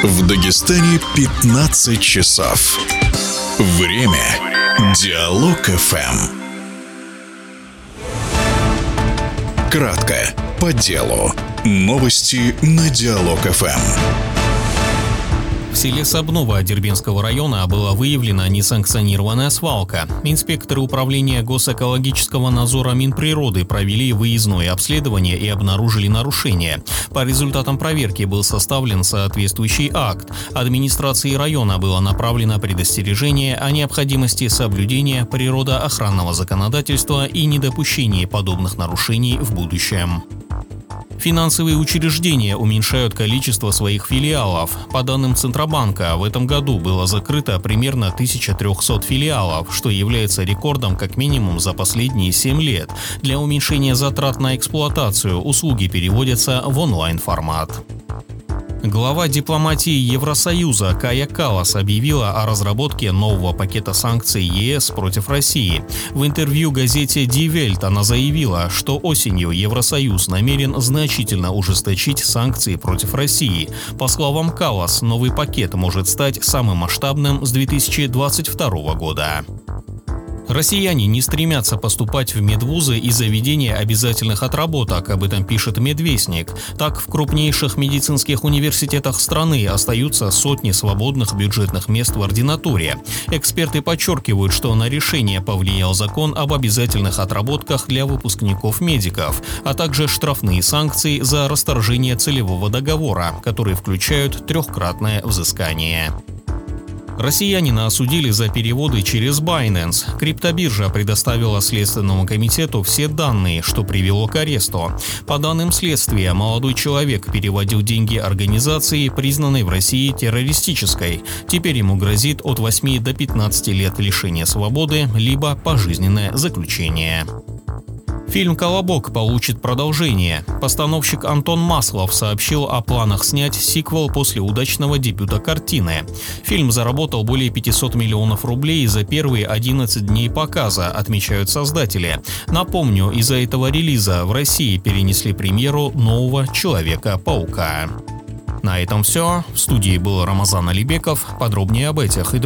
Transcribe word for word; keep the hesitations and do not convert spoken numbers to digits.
В Дагестане пятнадцать часов. Время. Диалог эф эм. Кратко, по делу. Новости на Диалог эф эм. В селе Сабново Дербентского района была выявлена несанкционированная свалка. Инспекторы управления госэкологического надзора Минприроды провели выездное обследование и обнаружили нарушения. По результатам проверки был составлен соответствующий акт. Администрации района было направлено предостережение о необходимости соблюдения природоохранного законодательства и недопущении подобных нарушений в будущем. Финансовые учреждения уменьшают количество своих филиалов. По данным Центробанка, в этом году было закрыто примерно тысяча триста филиалов, что является рекордом как минимум за последние семь лет. Для уменьшения затрат на эксплуатацию услуги переводятся в онлайн-формат. Глава дипломатии Евросоюза Кая Каллас объявила о разработке нового пакета санкций е эс против России. В интервью газете Die Welt она заявила, что осенью Евросоюз намерен значительно ужесточить санкции против России. По словам Каллас, новый пакет может стать самым масштабным с две тысячи двадцать второго года. Россияне не стремятся поступать в медвузы из-за ведения обязательных отработок, об этом пишет Медвестник. Так, в крупнейших медицинских университетах страны остаются сотни свободных бюджетных мест в ординатуре. Эксперты подчеркивают, что на решение повлиял закон об обязательных отработках для выпускников-медиков, а также штрафные санкции за расторжение целевого договора, которые включают трехкратное взыскание. Россиянина осудили за переводы через Binance. Криптобиржа предоставила Следственному комитету все данные, что привело к аресту. По данным следствия, молодой человек переводил деньги организации, признанной в России террористической. Теперь ему грозит от восьми до пятнадцати лет лишения свободы, либо пожизненное заключение. Фильм «Колобок» получит продолжение. Постановщик Антон Маслов сообщил о планах снять сиквел после удачного дебюта картины. Фильм заработал более пятисот миллионов рублей за первые одиннадцать дней показа, отмечают создатели. Напомню, из-за этого релиза в России перенесли премьеру нового «Человека-паука». На этом все. В студии был Рамазан Алибеков. Подробнее об этих и других